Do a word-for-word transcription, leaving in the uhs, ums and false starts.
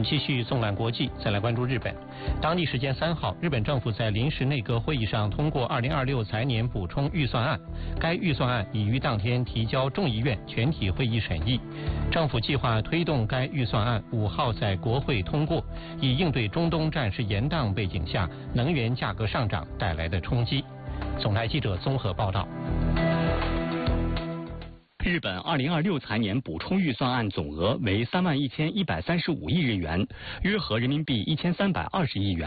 们继续纵览国际，再来关注日本。当地时间三号，日本政府在临时内阁会议上通过二零二六财年补充预算案，该预算案已于当天提交众议院全体会议审议。政府计划推动该预算案五号在国会通过，以应对中东战事延宕背景下能源价格上涨带来的冲击。总台记者综合报道。 日本二零二六财年补充预算案总额为三万一千一百三十五亿日元，约合人民币一千三百二十亿元。